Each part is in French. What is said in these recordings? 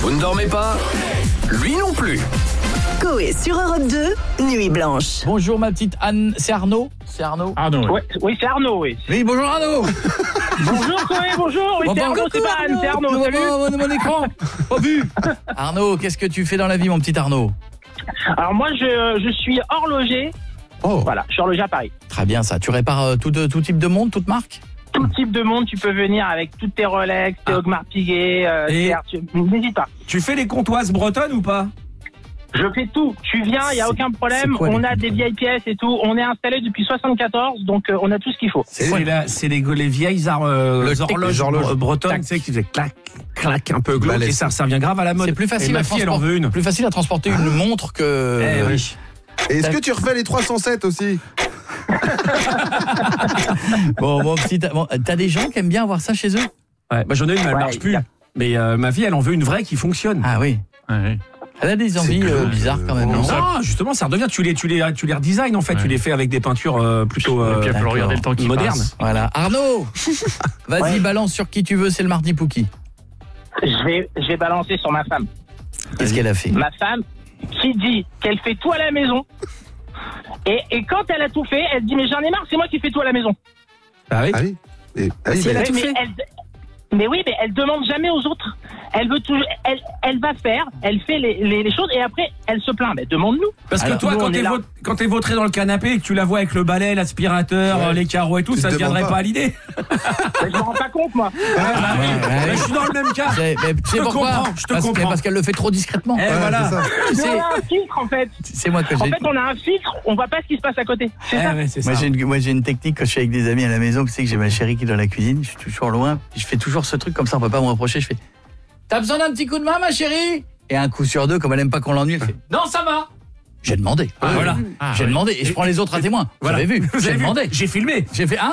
Vous ne dormez pas? Lui non plus. Coé sur Europe 2, Nuit Blanche. Bonjour ma petite Anne, c'est Arnaud? C'est Arnaud? Arnaud, oui. Oui, c'est Arnaud, oui. Oui, bonjour Arnaud. Bonjour Coé, bonjour. Oui, c'est Arnaud, c'est pas Anne, c'est Arnaud. Salut. Mon écran. Pas vu. Arnaud, qu'est-ce que tu fais dans la vie, mon petit Arnaud? Alors moi, je suis horloger. Oh. Voilà, je suis horloger à Paris. Très bien ça. Tu répares tout type de montre, toute marque? Tout type de monde, tu peux venir avec toutes tes Rolex, tes Audemars Piguet, n'hésite pas. Tu fais les comptoises bretonnes ou pas? Je fais tout. Tu viens, il n'y a aucun problème. On a des vieilles pièces et tout. On est installé depuis 74, donc on a tout ce qu'il faut. C'est les vieilles horloges bretonnes, tu sais, qui faisaient clac, clac, un peu glauque, et ça vient grave à la mode. C'est plus facile, et ma fille, elle en veut une. Plus facile à transporter une montre que... oui. Et est-ce que tu refais les 307 aussi? Bon, t'as des gens qui aiment bien avoir ça chez eux? Ouais, j'en ai une, mais elle marche plus. Mais ma fille, elle en veut une vraie qui fonctionne. Ah oui. Ouais. Elle a des envies bizarres quand même. Non, justement, ça redevient. Tu les redesign en fait. Ouais. Tu les fais avec des peintures plutôt et puis elle peut regarder le temps qui modernes. passe. Voilà. Arnaud, vas-y, balance sur qui tu veux. C'est le mardi Pouki. Je vais balancer sur ma femme. Qu'est-ce qu'elle a fait? Ma femme qui dit qu'elle fait tout à la maison. Et quand elle a tout fait, elle dit mais j'en ai marre, c'est moi qui fais tout à la maison. Ah oui. Elle a tout fait. Mais oui, mais elle demande jamais aux autres. Elle veut toujours, elle va faire, elle fait les choses et après elle se plaint. Mais demande-nous. Parce que toi, quand t'es vautré dans le canapé et que tu la vois avec le balai, l'aspirateur, les carreaux et tout, ça ne viendrait pas à l'idée. Je me rends pas compte, moi. Je suis dans le même cas. Tu sais pourquoi? Je te comprends. Parce qu'elle le fait trop discrètement. Voilà. On a un filtre en fait. C'est moi que j'ai. En fait, on a un filtre, on voit pas ce qui se passe à côté. C'est ça. Moi, j'ai une technique quand je suis avec des amis à la maison. Tu sais que j'ai ma chérie qui est dans la cuisine. Je suis toujours loin. Je fais toujours ce truc comme ça. On peut pas me reprocher. Je fais. T'as besoin d'un petit coup de main, ma chérie? Et un coup sur deux, comme elle aime pas qu'on l'ennuie, elle fait non, ça va. J'ai demandé. Voilà. J'ai demandé et je prends les autres à témoin. Vous avez vu? J'ai demandé. J'ai filmé. J'ai fait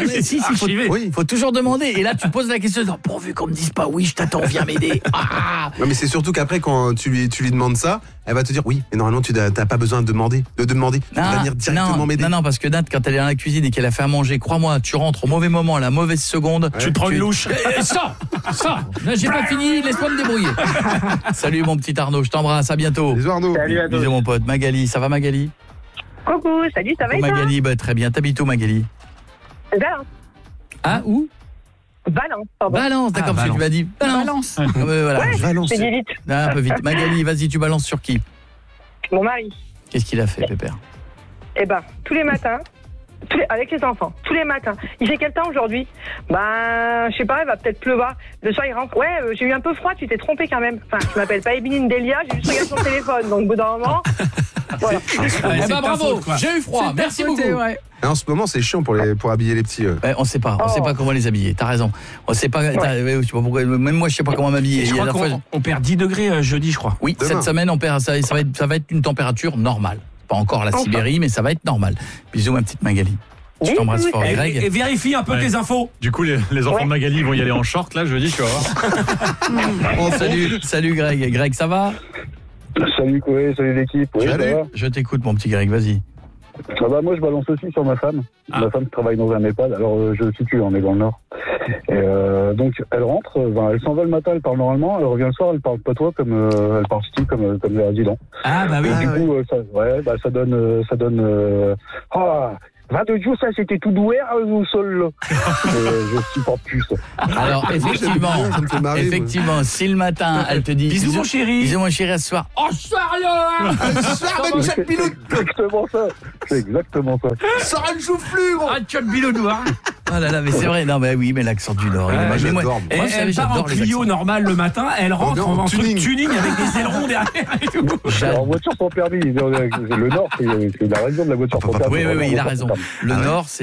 faut toujours demander. Et là, tu poses la question, pourvu qu'on me dise pas oui, je t'attends, viens m'aider. Non, mais c'est surtout qu'après, quand tu lui demandes ça, elle va te dire oui, mais normalement, tu n'as pas besoin de demander. Tu vas venir directement m'aider. Non, parce que Nat, quand elle est dans la cuisine et qu'elle a fait à manger, crois-moi, tu rentres au mauvais moment, à la mauvaise seconde. Tu te prends une louche. Ça, j'ai pas fini, laisse-moi me débrouiller. Salut, mon petit Arnaud, je t'embrasse, à bientôt. Bisous, Arnaud. Salut à tous. Bisous, mon pote. Magali, ça va, Magali? Coucou, salut, ça va et toi? Magali, très bien. T'habites où, Magali? Valence. Ah, où? Valence, pardon. Balance, d'accord, parce que tu m'as dit balance. Voilà. Ouais, Valence. je dis vite. Un peu vite. Magali, vas-y, tu balances sur qui? Mon mari. Qu'est-ce qu'il a fait, Pépère? Eh ben, tous les matins, avec les enfants, tous les matins. Il fait quel temps aujourd'hui? Je sais pas, il va peut-être pleuvoir. Le soir, il rentre. Ouais, j'ai eu un peu froid, tu t'es trompé quand même. Enfin, je m'appelle pas Ebinine Delia, j'ai juste regardé son téléphone. Donc, au bout d'un moment, voilà. Bravo, j'ai eu froid. Merci beaucoup. Et en ce moment, c'est chiant pour habiller les petits. Ouais, on sait pas comment les habiller. T'as raison. On sait pas. Je sais pas pourquoi. Même moi, je sais pas comment m'habiller. Je crois qu'on perd 10 degrés jeudi, je crois. Oui, demain. Cette semaine, on perd. Ça va être une température normale. Pas encore la Sibérie, mais ça va être normal. Bisous, ma petite Magali. Je t'embrasse fort, Greg. Et vérifie un peu tes infos. Du coup, les enfants de Magali vont y aller en short, là, jeudi, tu vas voir. Salut Greg. Greg, ça va? Salut Coé, salut l'équipe. Oui, Salut. ça va. Je t'écoute, mon petit Greg, vas-y. Moi, je balance aussi sur ma femme. Ma femme travaille dans un EHPAD. Alors, je situe, on est dans le Nord. Et donc, elle rentre, elle s'en va le matin, elle parle normalement. Elle revient le soir, elle parle patois elle parle style comme l'a dit. Ah, bah oui. Du coup, ça donne. 22 jours, ça c'était tout doué au sol là. Je supporte plus ça. Alors effectivement, si le matin elle te dit bisous mon chéri, à ce soir. Oh soir là, c'est exactement ça. Sors un chou-fleur. Ah tu as le bilot noir. Ah là là, mais c'est vrai, non mais oui, mais l'accent du Nord. Elle part en Clio normal le matin, elle rentre en tuning avec des ailerons derrière et tout. En voiture sans permis, le Nord c'est la région de la voiture sans permis. Oui, il a raison. Le Nord, c'est